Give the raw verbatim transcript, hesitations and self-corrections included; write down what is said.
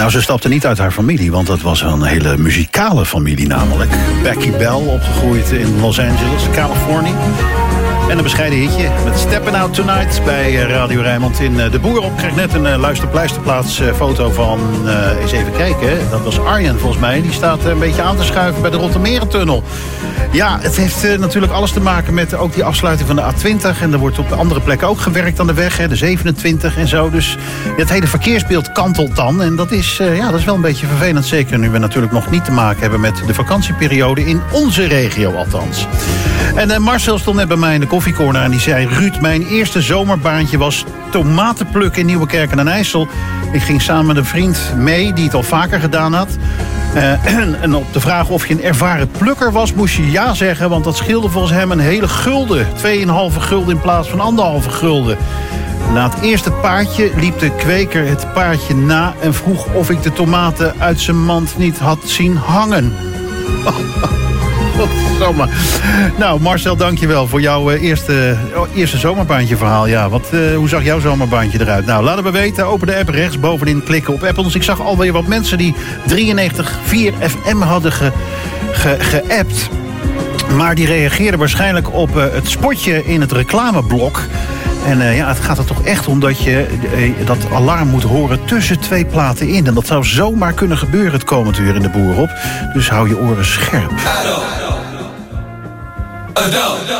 Nou, ze stapte niet uit haar familie, want dat was een hele muzikale familie namelijk. Becky Bell, opgegroeid in Los Angeles, Californië. En een bescheiden hitje met Steppin' Out Tonight bij Radio Rijnmond in De Boer op. Ik kreeg net een uh, luisterpluisterplaats uh, foto van, uh, eens even kijken, dat was Arjen volgens mij. Die staat uh, een beetje aan te schuiven bij de Rottermerentunnel. Ja, het heeft uh, natuurlijk alles te maken met ook die afsluiting van de A twintig. En er wordt op andere plekken ook gewerkt aan de weg, hè, de zevenentwintig en zo. Dus het hele verkeersbeeld kantelt dan. En dat is, uh, ja, dat is wel een beetje vervelend. Zeker nu we natuurlijk nog niet te maken hebben met de vakantieperiode in onze regio althans. En uh, Marcel stond net bij mij in de koffiecorner en die zei: Ruud, mijn eerste zomerbaantje was tomatenplukken in Nieuwekerk aan IJssel. Ik ging samen met een vriend mee die het al vaker gedaan had. Uh, en, en op de vraag of je een ervaren plukker was, moest je ja zeggen, want dat scheelde volgens hem een hele gulden. Tweeënhalve gulden in plaats van anderhalve gulden. Na het eerste paardje liep de kweker het paardje na en vroeg of ik de tomaten uit zijn mand niet had zien hangen. Zomaar. Nou, Marcel, dankjewel voor jouw uh, eerste, oh, eerste zomerbaantje verhaal. Ja, wat, uh, hoe zag jouw zomerbaantje eruit? Nou, laten we weten. Open de app rechts bovenin, klikken op Apple. Dus ik zag alweer wat mensen die drieënnegentig komma vier F M hadden ge, ge, geappt. Maar die reageerden waarschijnlijk op uh, het spotje in het reclameblok. En uh, ja, het gaat er toch echt om dat je uh, dat alarm moet horen tussen twee platen in. En dat zou zomaar kunnen gebeuren het komend uur in De Boer op. Dus hou je oren scherp. Adult. Adult.